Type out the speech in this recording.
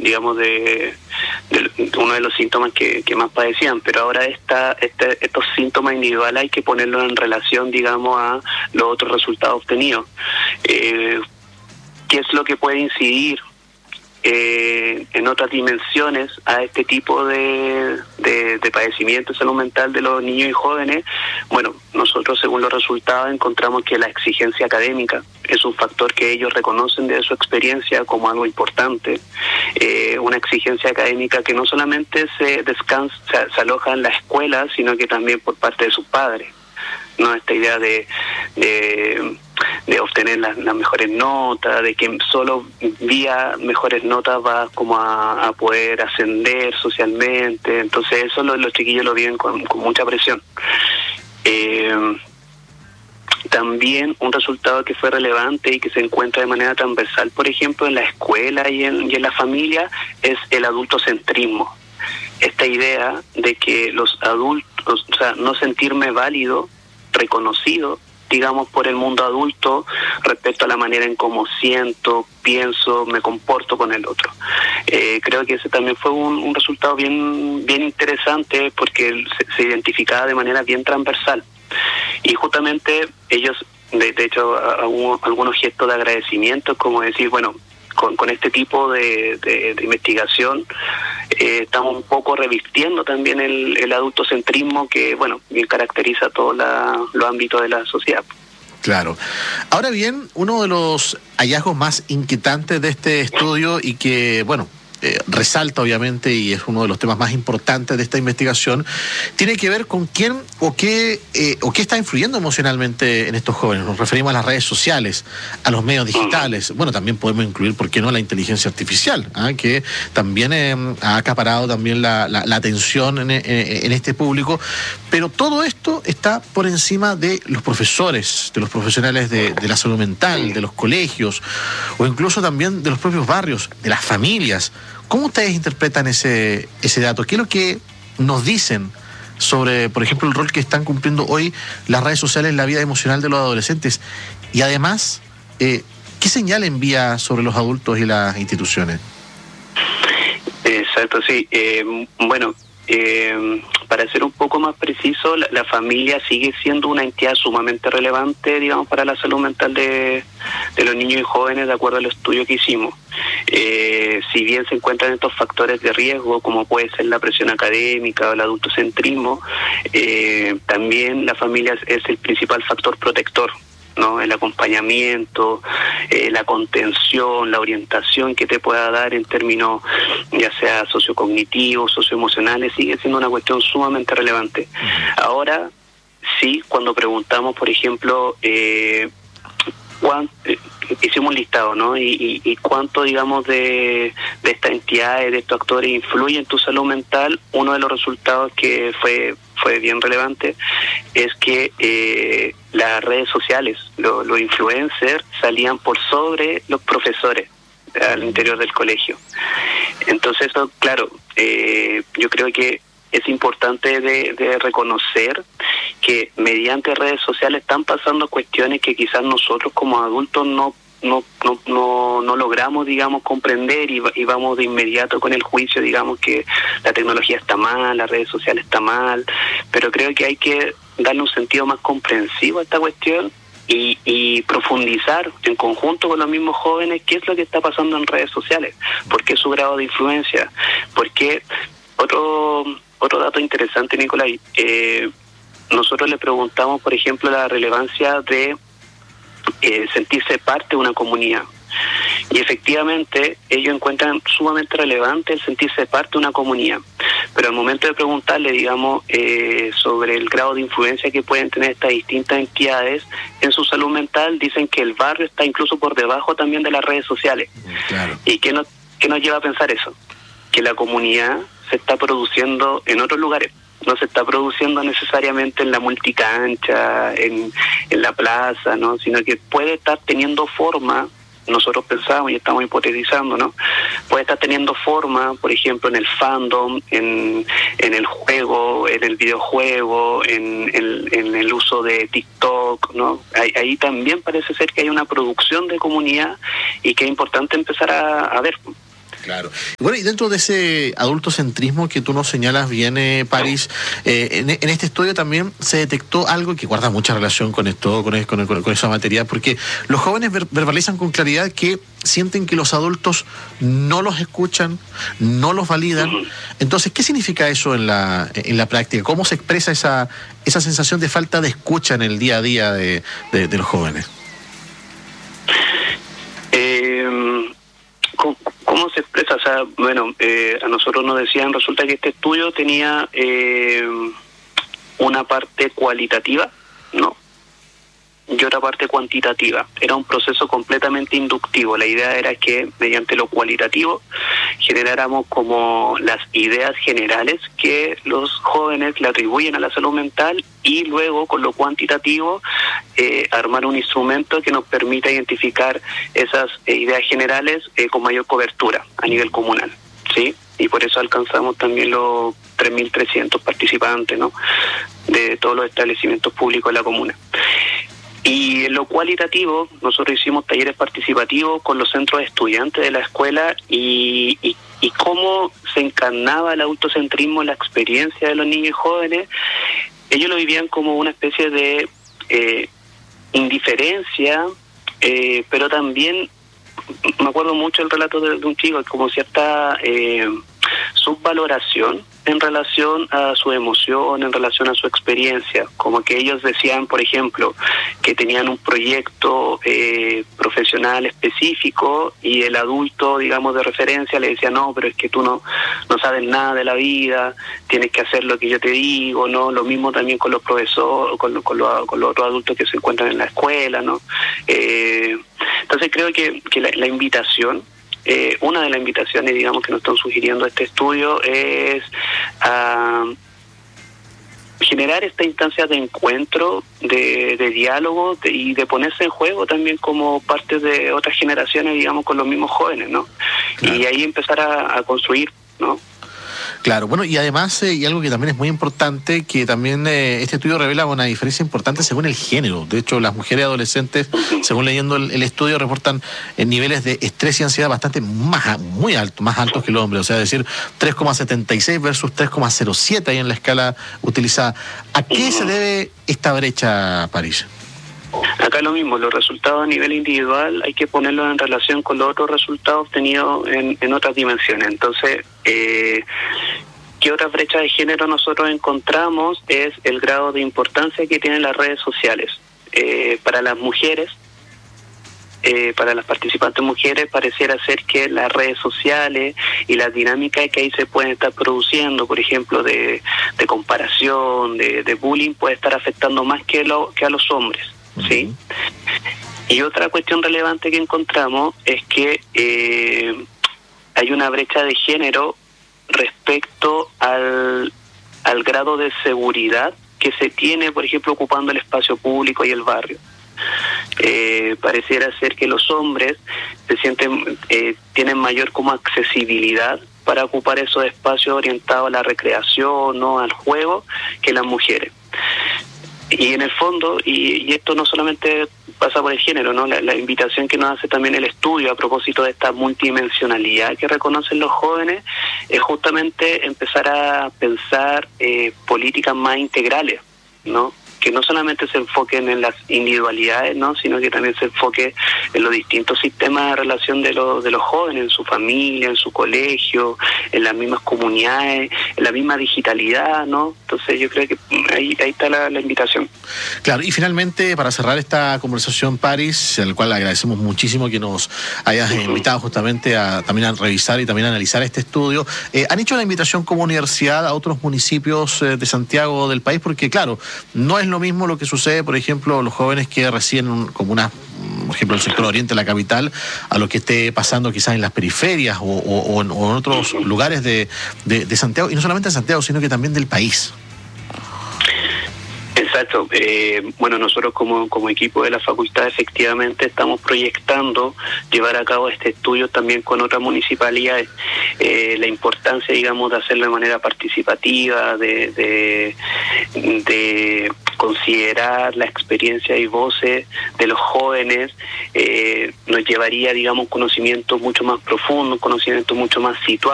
digamos, de uno de los síntomas que más padecían, pero ahora estos síntomas individuales hay que ponerlos en relación, digamos, a los otros resultados obtenidos. ¿Qué es lo que puede incidir en otras dimensiones a este tipo de padecimiento de salud mental de los niños y jóvenes? Bueno, nosotros según los resultados encontramos que la exigencia académica es un factor que ellos reconocen de su experiencia como algo importante, una exigencia académica que no solamente se aloja en la escuela, sino que también por parte de sus padres, ¿no? Esta idea de obtener las mejores notas, de que solo vía mejores notas vas como a poder ascender socialmente. Entonces eso los chiquillos lo viven con mucha presión. También un resultado que fue relevante y que se encuentra de manera transversal, por ejemplo, en la escuela y en la familia, es el adultocentrismo. Esta idea de que los adultos, o sea, no sentirme válido, reconocido, digamos, por el mundo adulto respecto a la manera en cómo siento, pienso, me comporto con el otro. Creo que ese también fue un resultado bien interesante, porque se identificaba de manera bien transversal. Y justamente ellos, de hecho, algunos gestos de agradecimiento, como decir, bueno, con este tipo de investigación estamos un poco revistiendo también el adultocentrismo que, bueno, bien caracteriza todos los ámbitos de la sociedad. Claro. Ahora bien, uno de los hallazgos más inquietantes de este estudio y que, bueno, resalta obviamente, y es uno de los temas más importantes de esta investigación, tiene que ver con quién o qué está influyendo emocionalmente en estos jóvenes. Nos referimos a las redes sociales, a los medios digitales. Bueno, también podemos incluir, ¿por qué no?, la inteligencia artificial, que también ha acaparado también la atención en este público. Pero todo esto está por encima de los profesores, de los profesionales de la salud mental, de los colegios, o incluso también de los propios barrios, de las familias. ¿Cómo ustedes interpretan ese dato? ¿Qué es lo que nos dicen sobre, por ejemplo, el rol que están cumpliendo hoy las redes sociales en la vida emocional de los adolescentes? Y además, ¿qué señal envía sobre los adultos y las instituciones? Exacto, sí. Bueno, para ser un poco más preciso, la familia sigue siendo una entidad sumamente relevante, digamos, para la salud mental de los niños y jóvenes, de acuerdo al estudio que hicimos. Si bien se encuentran estos factores de riesgo, como puede ser la presión académica o el adultocentrismo, también la familia es el principal factor protector, ¿no? El acompañamiento, la contención, la orientación que te pueda dar en términos ya sea sociocognitivos, socioemocionales, sigue siendo una cuestión sumamente relevante. Ahora, sí, cuando preguntamos, por ejemplo, hicimos un listado, ¿no? Y cuánto, digamos, de estas entidades, de estos actores influyen en tu salud mental. Uno de los resultados que fue bien relevante es que las redes sociales, los influencers, salían por sobre los profesores al interior del colegio. Entonces eso, claro, yo creo que es importante de reconocer que mediante redes sociales están pasando cuestiones que quizás nosotros como adultos no logramos, digamos, comprender, y vamos de inmediato con el juicio, digamos, que la tecnología está mal, las redes sociales está mal, pero creo que hay que darle un sentido más comprensivo a esta cuestión y profundizar en conjunto con los mismos jóvenes qué es lo que está pasando en redes sociales, por qué su grado de influencia, por qué. Otro dato interesante, Nicolás, nosotros le preguntamos, por ejemplo, la relevancia de sentirse parte de una comunidad. Y efectivamente ellos encuentran sumamente relevante el sentirse parte de una comunidad. Pero al momento de preguntarle, digamos, sobre el grado de influencia que pueden tener estas distintas entidades en su salud mental, dicen que el barrio está incluso por debajo también de las redes sociales. Claro. ¿Y qué nos lleva a pensar eso? Que la comunidad se está produciendo en otros lugares. No se está produciendo necesariamente en la multicancha, en la plaza, ¿no? Sino que puede estar teniendo forma, nosotros pensamos y estamos hipotetizando, ¿no? Puede estar teniendo forma, por ejemplo, en el fandom, en el juego, en el videojuego, en el uso de TikTok, ¿no? Ahí también parece ser que hay una producción de comunidad y que es importante empezar a ver. Claro. Bueno, y dentro de ese adultocentrismo que tú nos señalas bien, París, en este estudio también se detectó algo que guarda mucha relación con esto, con esa materia, porque los jóvenes verbalizan con claridad que sienten que los adultos no los escuchan, no los validan. Entonces, ¿qué significa eso en la práctica? ¿Cómo se expresa esa sensación de falta de escucha en el día a día de los jóvenes? ¿Cómo se expresa? O sea, bueno, a nosotros nos decían, resulta que este estudio tenía una parte cualitativa, ¿no? Y otra parte cuantitativa. Era un proceso completamente inductivo. La idea era que mediante lo cualitativo generáramos como las ideas generales que los jóvenes le atribuyen a la salud mental, y luego con lo cuantitativo armar un instrumento que nos permita identificar esas ideas generales con mayor cobertura a nivel comunal, ¿sí? Y por eso alcanzamos también los 3.300 participantes, ¿no?, de todos los establecimientos públicos de la comuna. Y en lo cualitativo, nosotros hicimos talleres participativos con los centros de estudiantes de la escuela y cómo se encarnaba el autocentrismo en la experiencia de los niños y jóvenes. Ellos lo vivían como una especie de indiferencia, pero también, me acuerdo mucho el relato de un chico, como cierta subvaloración en relación a su emoción, en relación a su experiencia, como que ellos decían, por ejemplo, que tenían un proyecto profesional específico y el adulto, digamos, de referencia le decía, no, pero es que tú no sabes nada de la vida, tienes que hacer lo que yo te digo, ¿no? Lo mismo también con los profesores, con los otros adultos que se encuentran en la escuela, ¿no? Entonces creo que la invitación, una de las invitaciones, digamos, que nos están sugiriendo este estudio es generar esta instancia de encuentro, de diálogo y de ponerse en juego también como parte de otras generaciones, digamos, con los mismos jóvenes, ¿no? Claro. Y ahí empezar a construir, ¿no? Claro, bueno, y además, y algo que también es muy importante, que también este estudio revela una diferencia importante según el género. De hecho, las mujeres adolescentes, según leyendo el estudio, reportan niveles de estrés y ansiedad bastante muy altos, más altos que el hombre. O sea, es decir, 3,76 versus 3,07 ahí en la escala utilizada. ¿A qué se debe esta brecha, París? Acá lo mismo, los resultados a nivel individual hay que ponerlos en relación con los otros resultados obtenidos en otras dimensiones. Entonces, ¿qué otra brecha de género nosotros encontramos? Es el grado de importancia que tienen las redes sociales. Para las mujeres, para las participantes mujeres, pareciera ser que las redes sociales y las dinámicas que ahí se pueden estar produciendo, por ejemplo, de comparación, de bullying, puede estar afectando más que a los hombres, ¿sí? Y otra cuestión relevante que encontramos es que hay una brecha de género respecto al grado de seguridad que se tiene, por ejemplo, ocupando el espacio público y el barrio. Pareciera ser que los hombres se sienten tienen mayor como accesibilidad para ocupar esos espacios orientados a la recreación, ¿no?, al juego, que las mujeres. Y en el fondo, y esto no solamente pasa por el género, ¿no? La invitación que nos hace también el estudio a propósito de esta multidimensionalidad que reconocen los jóvenes es justamente empezar a pensar políticas más integrales, ¿no? Que no solamente se enfoquen en las individualidades, ¿no?, sino que también se enfoque en los distintos sistemas de relación de los jóvenes, en su familia, en su colegio, en las mismas comunidades, en la misma digitalidad, ¿no? Entonces yo creo que ahí está la invitación. Claro, y finalmente, para cerrar esta conversación, París, al cual agradecemos muchísimo que nos hayas invitado justamente también a revisar y también a analizar este estudio, han hecho la invitación como universidad a otros municipios de Santiago del país, porque claro, no es lo mismo lo que sucede, por ejemplo, los jóvenes que residen en comunas, por ejemplo, el sector oriente de la capital, a lo que esté pasando quizás en las periferias o en otros lugares de Santiago, y no solamente en Santiago, sino que también del país. Exacto. Bueno, nosotros como equipo de la facultad efectivamente estamos proyectando llevar a cabo este estudio también con otras municipalidades. La importancia, digamos, de hacerlo de manera participativa, de considerar la experiencia y voces de los jóvenes nos llevaría, digamos, un conocimiento mucho más profundo, un conocimiento mucho más situado